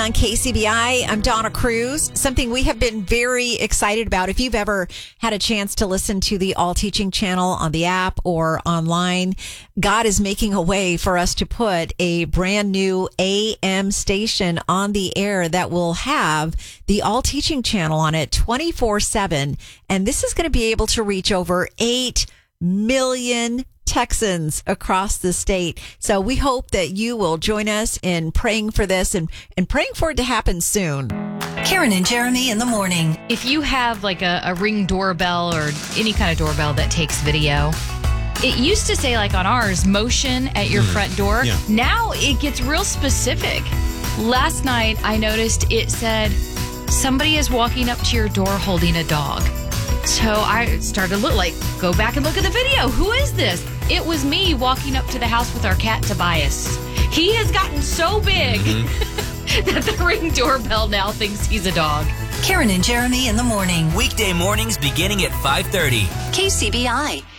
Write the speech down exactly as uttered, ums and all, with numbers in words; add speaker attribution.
Speaker 1: On K C B I, I'm Donna Cruz. Something we have been very excited about. If you've ever had a chance to listen to the All Teaching channel on the app or online, God is making a way for us to put a brand new A M station on the air that will have the All Teaching channel on it twenty-four seven. And this is going to be able to reach over eight million Texans across the state. So we hope that you will join us in praying for this and, and praying for it to happen soon.
Speaker 2: Karen and Jeremy in the morning.
Speaker 3: If you have like a, a Ring doorbell or any kind of doorbell that takes video, it used to say like on ours, motion at your mm. front door.
Speaker 4: Yeah.
Speaker 3: Now it gets real specific. Last night I noticed it said, somebody is walking up to your door holding a dog. So I started to look like, go back and look at the video. Who is this? It was me walking up to the house with our cat, Tobias. He has gotten so big mm-hmm. that the Ring doorbell now thinks he's a dog.
Speaker 2: Karen and Jeremy in the morning.
Speaker 5: Weekday mornings beginning at five thirty.
Speaker 2: K C B I.